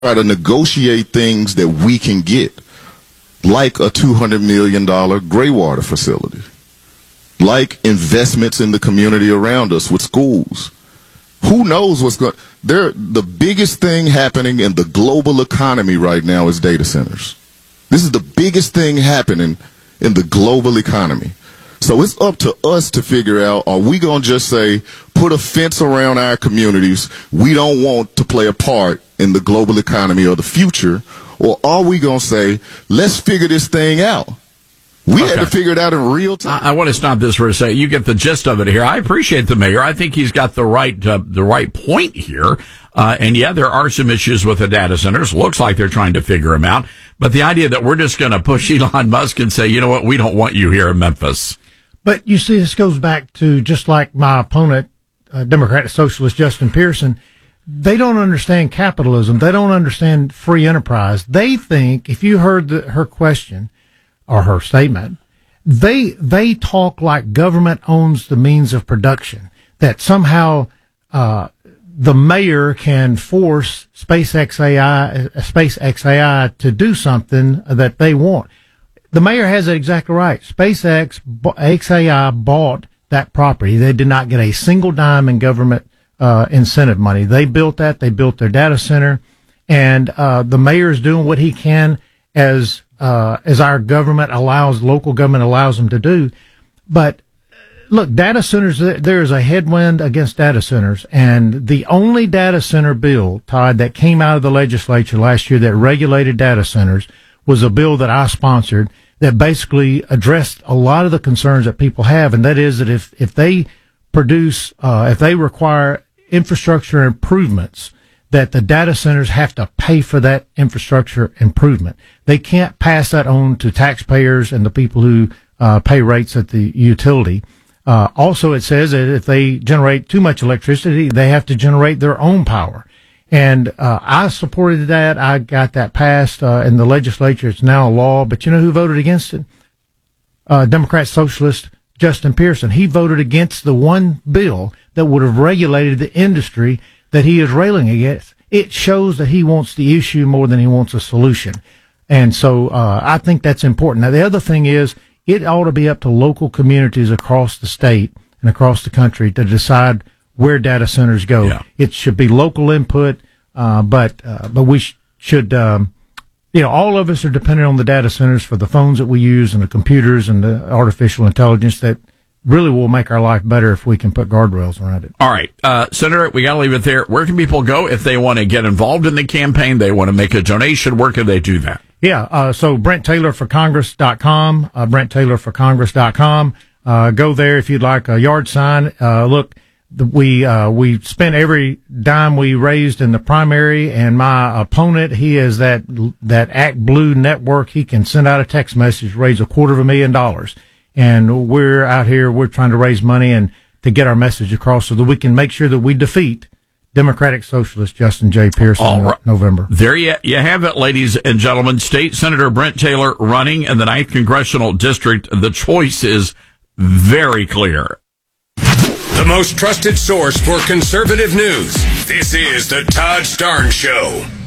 try to negotiate things that we can get, like a $200 million gray water facility, like investments in the community around us with schools. Who knows what's going? The biggest thing happening in the global economy right now is data centers. This is the biggest thing happening in the global economy. So it's up to us to figure out, are we going to just say, put a fence around our communities, we don't want to play a part in the global economy or the future, or are we going to say, let's figure this thing out? We had to figure it out in real time. I want to stop this for a second. You get the gist of it here. I appreciate the mayor. I think he's got the right point here. And yeah, there are some issues with the data centers. Looks like they're trying to figure them out. But the idea that we're just going to push Elon Musk and say, you know what, we don't want you here in Memphis. But you see, this goes back to just like my opponent, Democratic Socialist Justin Pearson. They don't understand capitalism. They don't understand free enterprise. They think, if you heard her question or her statement, they talk like government owns the means of production, that somehow the mayor can force SpaceX AI to do something that they want. The mayor has it exactly right. SpaceX XAI bought that property. They did not get a single dime in government incentive money. They built that. They built their data center, and the mayor is doing what he can as our government allows, local government allows them to do. But look, data centers, there is a headwind against data centers, and the only data center bill, Todd, that came out of the legislature last year that regulated data centers was a bill that I sponsored that basically addressed a lot of the concerns that people have, and that is that if they produce, if they require infrastructure improvements, that the data centers have to pay for that infrastructure improvement. They can't pass that on to taxpayers and the people who pay rates at the utility. Also, it says that if they generate too much electricity, they have to generate their own power. And I supported that. I got that passed in the legislature. It's now a law. But you know who voted against it? Democrat Socialist Justin Pearson. He voted against the one bill that would have regulated the industry that he is railing against. It shows that he wants the issue more than he wants a solution. And so I think that's important. Now, the other thing is it ought to be up to local communities across the state and across the country to decide where data centers go. Yeah. It should be local input, but we should, all of us are dependent on the data centers for the phones that we use and the computers and the artificial intelligence that really will make our life better if we can put guardrails around it. All right. Senator, we got to leave it there. Where can people go if they want to get involved in the campaign? They want to make a donation. Where can they do that? Yeah. So BrentTaylorForCongress.com, BrentTaylorForCongress.com. Go there if you'd like a yard sign. Look, we spent every dime we raised in the primary, and my opponent, he is that Act Blue network. He can send out a text message, raise $250,000. And we're out here, we're trying to raise money and to get our message across so that we can make sure that we defeat Democratic Socialist Justin J. Pearson in November. There you have it, ladies and gentlemen. State Senator Brent Taylor running in the 9th Congressional District. The choice is very clear. The most trusted source for conservative news. This is the Todd Starnes Show.